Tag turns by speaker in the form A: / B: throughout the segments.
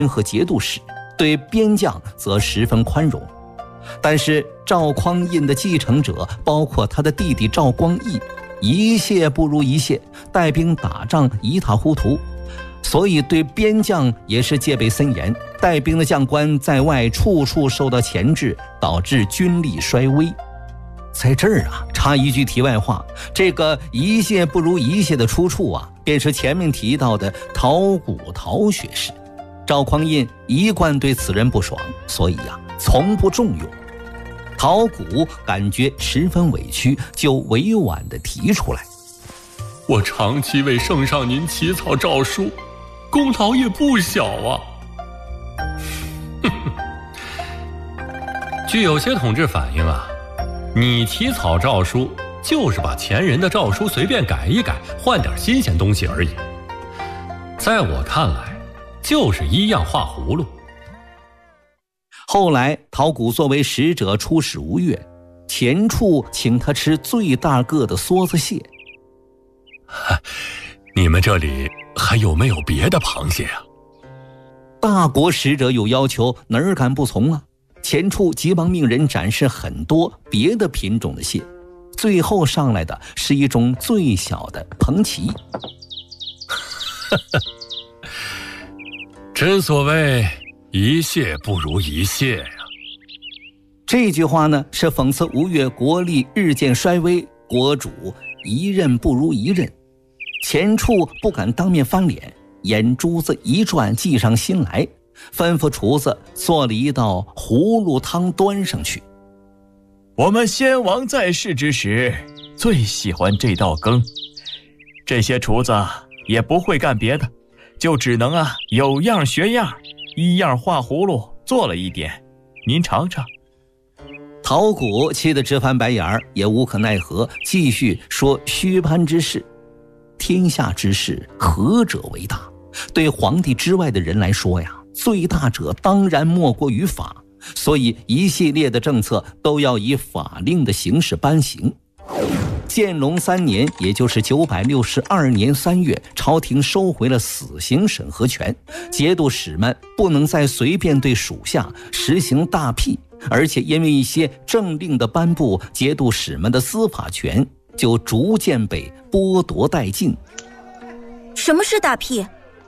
A: 和节度使，对边将则十分宽容。但是赵匡胤的继承者，包括他的弟弟赵光义，一谢不如一谢，带兵打仗一塌糊涂，所以对边将也是戒备森严。带兵的将官在外处处受到钳制，导致军力衰微。在这儿插一句题外话，这个一谢不如一谢的出处便是前面提到的陶谷陶学士。赵匡胤一贯对此人不爽，所以从不重用。陶谷感觉十分委屈，就委婉地提出来：
B: 我长期为圣上您起草诏书，功劳也不小啊。据有些统治反映你起草诏书就是把前人的诏书随便改一改，换点新鲜东西而已。在我看来，就是一样画葫芦。
A: 后来陶谷作为使者出使吴越，钱俶请他吃最大个的梭子蟹。
B: 你们这里还有没有别的螃蟹啊？
A: 大国使者有要求，哪儿敢不从啊？钱俶急忙命人展示很多别的品种的蟹，最后上来的是一种最小的彭旗。
B: 真所谓一蟹不如一蟹呀。
A: 这句话呢，是讽刺吴越国力日渐衰微，国主一任不如一任。钱俶不敢当面翻脸，眼珠子一转，计上心来，吩咐厨子做了一道葫芦汤端上去。
C: 我们先王在世之时最喜欢这道羹，这些厨子也不会干别的，就只能有样学样，一样画葫芦做了一点，您尝尝。
A: 陶谷气得直翻白眼儿，也无可奈何，继续说薛蟠之事。天下之事，何者为大？对皇帝之外的人来说最大者当然莫过于法，所以一系列的政策都要以法令的形式颁行。建隆3年，也就是962年3月，朝廷收回了死刑审核权，节度使们不能再随便对属下实行大辟，而且因为一些政令的颁布，节度使们的司法权就逐渐被剥夺殆尽。
D: 什么是大辟？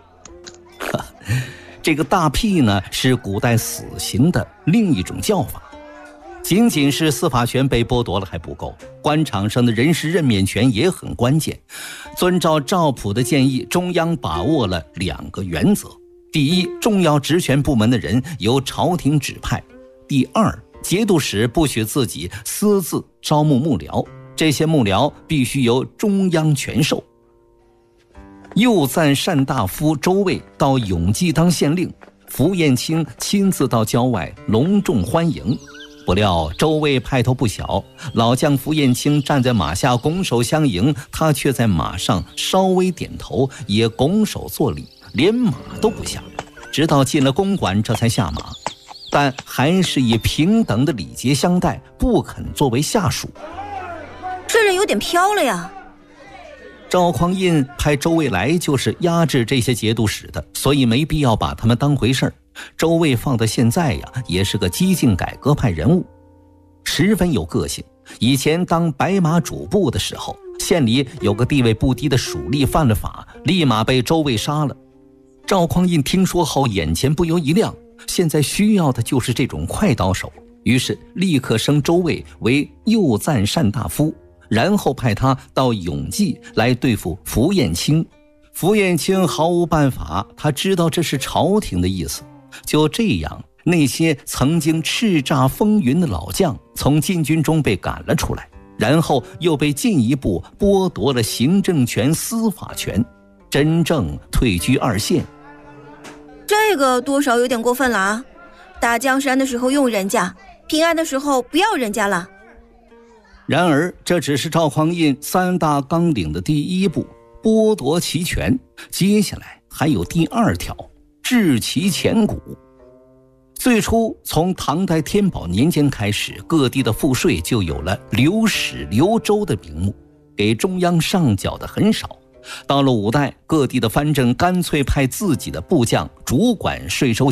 A: 这个大辟呢，是古代死刑的另一种叫法。仅仅是司法权被剥夺了还不够，官场上的人事任免权也很关键。遵照赵普的建议，中央把握了2个原则：第一，重要职权部门的人由朝廷指派；第二，节度使不许自己私自招募幕僚，这些幕僚必须由中央全授。右赞善大夫周卫到永济当县令，符彦卿亲自到郊外隆重欢迎。不料周卫派头不小，老将符彦卿站在马下拱手相迎，他却在马上稍微点头，也拱手作礼，连马都不下，直到进了公馆这才下马，但还是以平等的礼节相待，不肯作为下属。
D: 这人有点飘了呀。
A: 赵匡胤派周卫来就是压制这些节度使的，所以没必要把他们当回事儿。周卫放到现在也是个激进改革派人物，十分有个性。以前当白马主簿的时候，县里有个地位不低的属吏犯了法，立马被周卫杀了。赵匡胤听说后，眼前不由一亮，现在需要的就是这种快刀手，于是立刻升周卫为右赞善大夫，然后派他到永济来对付符彦卿。符彦卿毫无办法，他知道这是朝廷的意思。就这样，那些曾经叱咤风云的老将从禁军中被赶了出来，然后又被进一步剥夺了行政权、司法权，真正退居二线。
D: 这个多少有点过分了啊！打江山的时候用人家，平安的时候不要人家了。
A: 然而这只是赵匡胤3大纲领的第一步，剥夺其权。接下来还有第2条，治其钱谷。最初从唐代天宝年间开始，各地的赋税就有了留史留州的名目，给中央上缴的很少， 到了5代，各地的藩镇干脆派自己的部将主管税收